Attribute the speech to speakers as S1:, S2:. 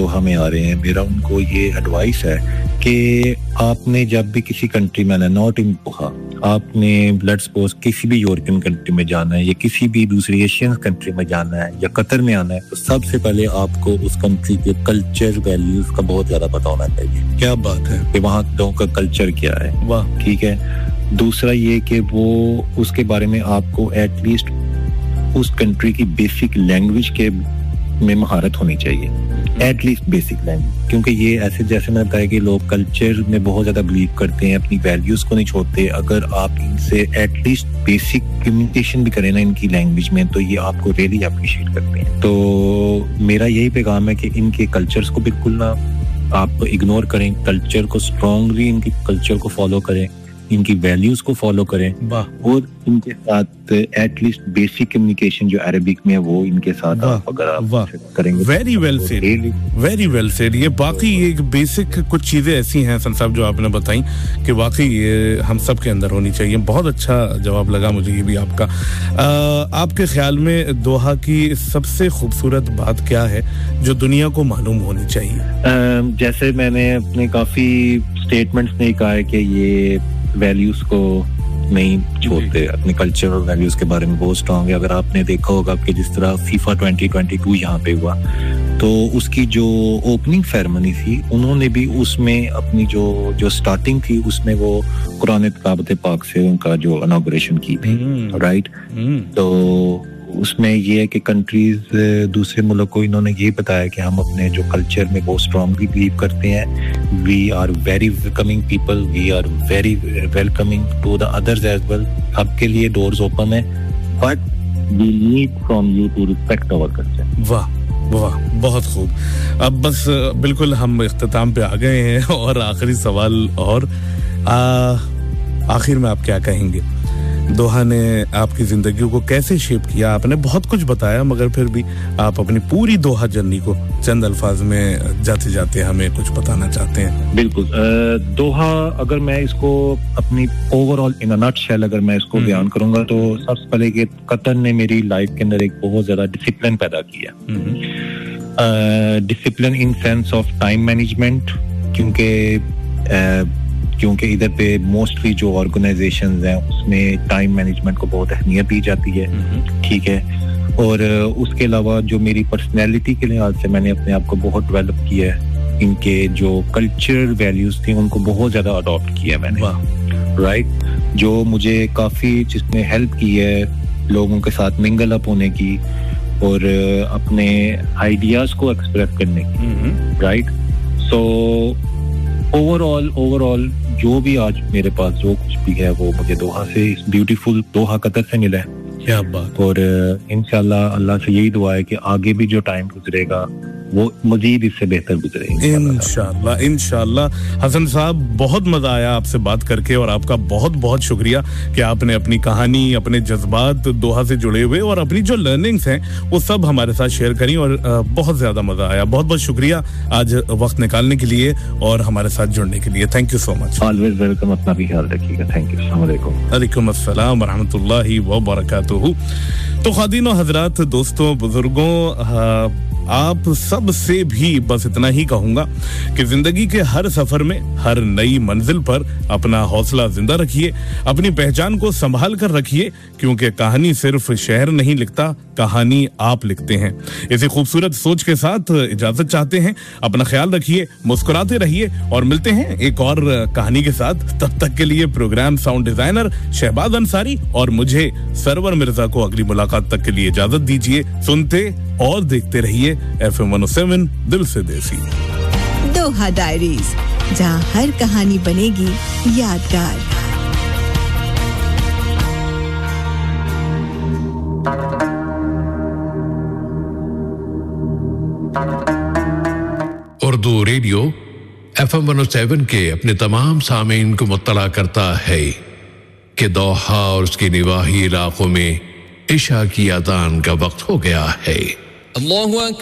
S1: दोहा में आ रहे हैं, मेरा उनको ये एडवाइस है कि आपने जब भी किसी कंट्री में आना, नॉट इन दोहा, आपने लेट्स सपोज किसी भी यूरोपियन कंट्री में जाना है या किसी भी दूसरी एशियन कंट्री में जाना है या कतर में आना है, तो सबसे पहले आपको उस कंट्री के कल्चर वैल्यूज का बहुत ज्यादा पता होना चाहिए।
S2: क्या बात है
S1: कि वहाँ लोगों का कल्चर क्या है।
S2: वाह।
S1: ठीक है। दूसरा ये कि वो उसके बारे में आपको एटलीस्ट उस कंट्री की बेसिक लैंग्वेज के में महारत होनी चाहिए, एटलीस्ट बेसिक लैंग्वेज, क्योंकि ये ऐसे जैसे मैंने बताया कि लोग कल्चर में बहुत ज्यादा बिलीव करते हैं, अपनी वैल्यूज को नहीं छोड़ते। अगर आप इनसे एटलीस्ट बेसिक कम्युनिकेशन भी करें ना इनकी लैंग्वेज में, तो ये आपको रियली अप्रिशिएट करते हैं। तो मेरा यही पैगाम है कि इनके कल्चर्स को बिल्कुल ना आप इग्नोर करें, कल्चर को स्ट्रांगली, इनकी कल्चर को फॉलो करें, इनकी वैल्यूज को फॉलो करें और इनके साथ एटलीस्ट बेसिक कम्युनिकेशन जो अरबिक में है वो इनके साथ आप अगर आप करेंगे।
S2: Very well said, very well said. ये बाकी एक बेसिक कुछ चीजें ऐसी हैं सन साहब जो आपने बताई कि वाकई ये हम सब के अंदर होनी चाहिए। बहुत अच्छा जवाब लगा मुझे ये भी आपका। आपके ख्याल में दोहा की सबसे खूबसूरत बात क्या है जो दुनिया को मालूम होनी चाहिए?
S1: जैसे मैंने अपने काफी स्टेटमेंट्स में कहा है कि ये वैल्यूज को नहीं छोड़ते, अपने कल्चरल वैल्यूज के बारे में बहुत स्ट्रांग है। अगर आपने देखा होगा कि जिस तरह फीफा 2022 यहाँ पे हुआ, तो उसकी जो ओपनिंग सेरेमनी थी उन्होंने भी उसमें अपनी जो स्टार्टिंग थी उसमें वो कुरान काबत पाक से उनका जो इनॉग्रेशन की थी, राइट। तो उसमें ये है कि कंट्रीज दूसरे मुल्क को इन्होंने ये बताया कि हम अपने जो कल्चर में बहुत स्ट्रांगली बिलीव करते हैं, we are very welcoming people, we are very welcoming to the others as well. आपके लिए डोर्स ओपन है, but we need from you to respect our culture.
S2: वाह वाह, बहुत खूब। अब बस बिल्कुल हम इख्तिताम पे आ गए हैं और आखिरी सवाल, और आखिर में आप क्या कहेंगे? दोहा ने आपकी जिंदगी को कैसे शेप किया? आपने बहुत कुछ बताया, मगर फिर भी आप अपनी पूरी दोहा जर्नी को चंद अल्फाज में जाते जाते हमें कुछ बताना चाहते हैं।
S1: बिल्कुल। दोहा अगर मैं इसको अपनी ओवरऑल इन अ नटशेल अगर मैं इसको बयान करूंगा, तो सबसे पहले कि कतर ने मेरी लाइफ के अंदर एक बहुत ज्यादा डिसिप्लिन पैदा किया। Discipline in sense of time management, क्योंकि इधर पे मोस्टली जो ऑर्गेनाइजेशंस हैं उसमें टाइम मैनेजमेंट को बहुत अहमियत दी जाती है, ठीक है। और उसके अलावा जो मेरी पर्सनैलिटी के लिहाज से मैंने अपने आप को बहुत डेवलप किया है, इनके जो कल्चरल वैल्यूज थी उनको बहुत ज्यादा अडॉप्ट किया मैंने, राइट। जो मुझे काफी जिसने हेल्प की है लोगों के साथ मिंगल अप होने की और अपने आइडियाज को एक्सप्रेस करने की, राइट। सो ओवरऑल जो भी आज मेरे पास जो कुछ भी है वो मुझे दोहा से, इस ब्यूटीफुल दोहा कतर से मिला है।
S2: क्या बात।
S1: और इंशाल्लाह अल्लाह से यही दुआ है कि आगे भी जो टाइम गुजरेगा वो मजीद इससे बेहतर गुजरे
S2: इंशाल्लाह। इंशाल्लाह। हसन साहब, बहुत मजा आया आपसे बात करके और आपका बहुत बहुत शुक्रिया कि आपने अपनी कहानी, अपने जज्बात दोहा से जुड़े हुए और अपनी जो लर्निंग्स हैं वो सब हमारे साथ शेयर करी और बहुत ज्यादा मजा आया। बहुत बहुत शुक्रिया आज वक्त निकालने के लिए और हमारे साथ जुड़ने के लिए। Thank you so much.
S1: Always welcome. अपना भी ख्याल रखिएगा। Thank you. अस्सलाम वालेकुम।
S2: वालेकुम अस्सलाम व रहमतुल्लाहि व बरकातुहू। तो खादीन और हजरात, दोस्तों, बुजुर्गों, आप सब से भी बस इतना ही कहूंगा कि जिंदगी के हर सफर में, हर नई मंजिल पर अपना हौसला जिंदा रखिए, अपनी पहचान को संभाल कर रखिए, क्योंकि कहानी सिर्फ शहर नहीं लिखता, कहानी आप लिखते हैं। इसी खूबसूरत सोच के साथ इजाजत चाहते हैं। अपना ख्याल रखिए, मुस्कुराते रहिए और मिलते हैं एक और कहानी के साथ। तब तक के लिए programme sound designer Shahbaz Ansari और मुझे सरवर मिर्जा को अगली मुलाकात तक के लिए इजाजत दीजिए। सुनते और देखते रहिए FM 107 दिल से देसी।
S3: दोहा डायरीज, जहां हर कहानी बनेगी यादगार।
S4: उर्दू रेडियो FM 107 के अपने तमाम सामीन को मुत्तला करता है कि दोहा और उसके निवाही इलाकों में इशा की अज़ान का वक्त हो गया है।
S5: अल्लाहु